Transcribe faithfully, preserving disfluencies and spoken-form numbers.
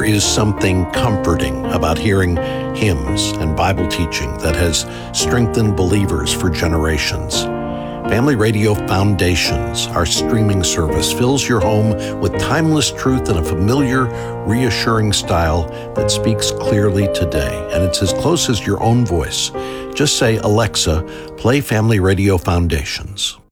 is something comforting about hearing hymns and Bible teaching that has strengthened believers for generations. Family Radio Foundations, our streaming service, fills your home with timeless truth in a familiar, reassuring style that speaks clearly today. And it's as close as your own voice. Just say, Alexa, play Family Radio Foundations.